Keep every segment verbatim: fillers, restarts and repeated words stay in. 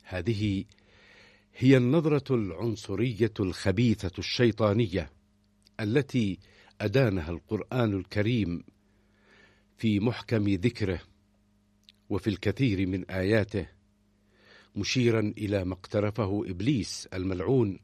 هذه هي النظرة العنصرية الخبيثة الشيطانية التي أدانها القرآن الكريم في محكم ذكره وفي الكثير من آياته، مشيرا إلى ما اقترفه إبليس الملعون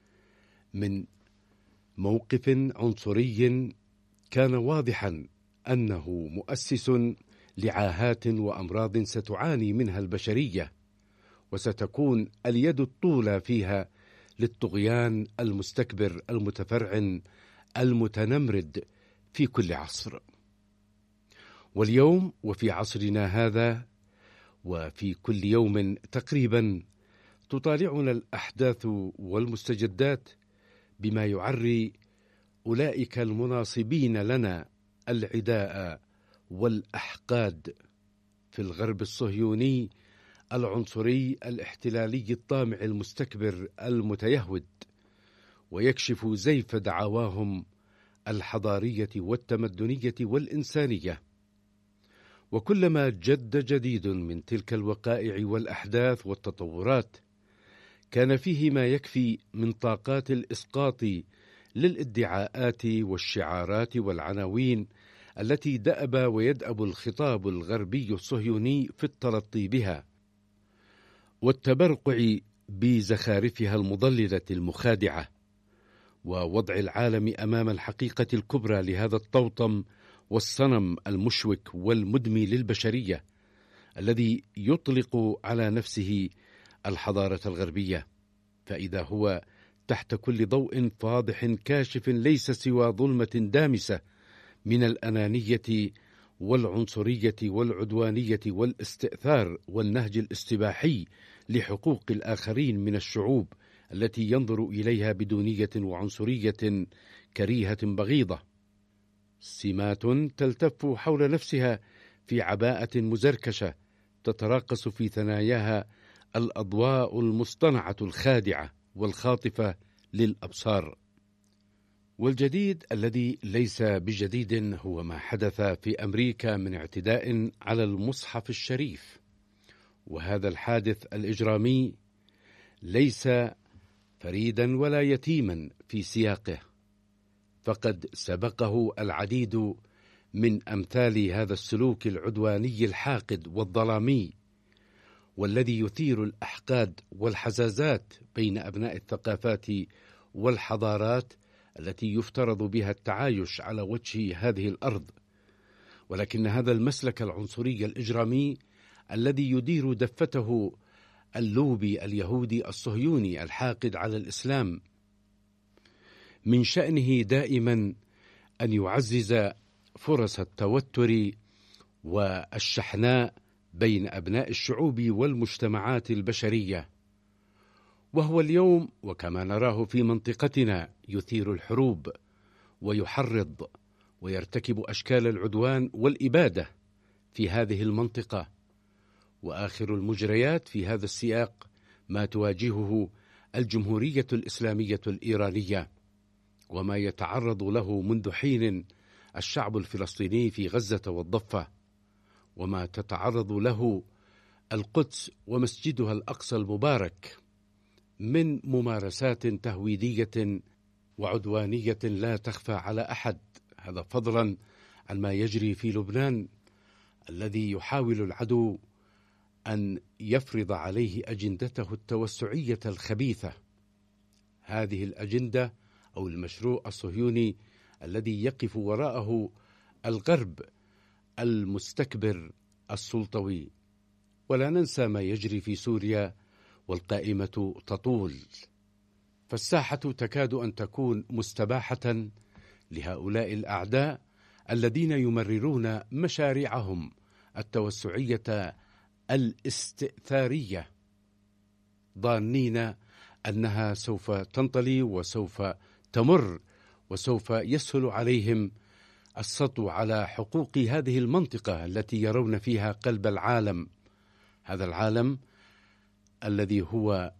من موقف عنصري كان واضحا أنه مؤسس لعاهات وأمراض ستعاني منها البشرية، وستكون اليد الطولى فيها للطغيان المستكبر المتفرعن المتنمرد في كل عصر. واليوم وفي عصرنا هذا وفي كل يوم تقريبا تطالعنا الأحداث والمستجدات بما يعري أولئك المناصبين لنا العداء والأحقاد في الغرب الصهيوني العنصري الاحتلالي الطامع المستكبر المتيهود، ويكشف زيف دعواهم الحضارية والتمدنية والإنسانية. وكلما جد جديد من تلك الوقائع والأحداث والتطورات كان فيه ما يكفي من طاقات الإسقاط للادعاءات والشعارات والعناوين التي دأب ويدأب الخطاب الغربي الصهيوني في التلطي بها والتبرقع بزخارفها المضللة المخادعة، ووضع العالم أمام الحقيقة الكبرى لهذا الطوطم والصنم المشوك والمدمي للبشرية الذي يطلق على نفسه الحضارة الغربية، فإذا هو تحت كل ضوء فاضح كاشف ليس سوى ظلمة دامسة من الأنانية والعنصرية والعدوانية والاستئثار والنهج الاستباحي لحقوق الآخرين من الشعوب التي ينظر إليها بدونية وعنصرية كريهة بغيضة، سمات تلتف حول نفسها في عباءة مزركشة تتراقص في ثناياها الأضواء المصطنعة الخادعة والخاطفة للأبصار. والجديد الذي ليس بجديد هو ما حدث في أمريكا من اعتداء على المصحف الشريف، وهذا الحادث الإجرامي ليس فريدا ولا يتيما في سياقه، فقد سبقه العديد من أمثال هذا السلوك العدواني الحاقد والظلامي، والذي يثير الأحقاد والحزازات بين أبناء الثقافات والحضارات التي يفترض بها التعايش على وجه هذه الأرض. ولكن هذا المسلك العنصري الإجرامي الذي يدير دفته اللوبي اليهودي الصهيوني الحاقد على الإسلام من شأنه دائما أن يعزز فرص التوتر والشحناء بين أبناء الشعوب والمجتمعات البشرية، وهو اليوم وكما نراه في منطقتنا يثير الحروب ويحرض ويرتكب أشكال العدوان والإبادة في هذه المنطقة. وآخر المجريات في هذا السياق ما تواجهه الجمهورية الإسلامية الإيرانية وما يتعرض له منذ حين الشعب الفلسطيني في غزة والضفة، وما تتعرض له القدس ومسجدها الأقصى المبارك من ممارسات تهويدية وعدوانية لا تخفى على أحد، هذا فضلا عن ما يجري في لبنان الذي يحاول العدو أن يفرض عليه أجندته التوسعية الخبيثة. هذه الأجندة أو المشروع الصهيوني الذي يقف وراءه الغرب المستكبر السلطوي. ولا ننسى ما يجري في سوريا والقائمة تطول، فالساحة تكاد أن تكون مستباحة لهؤلاء الأعداء الذين يمررون مشاريعهم التوسعية الاستئثارية ظانين أنها سوف تنطلي وسوف تمر وسوف يسهل عليهم السطو على حقوق هذه المنطقة التي يرون فيها قلب العالم، هذا العالم الذي هو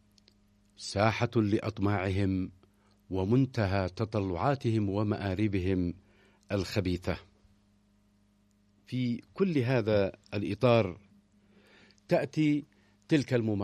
ساحة لأطماعهم ومنتهى تطلعاتهم ومآربهم الخبيثة. في كل هذا الإطار تأتي تلك الممارسة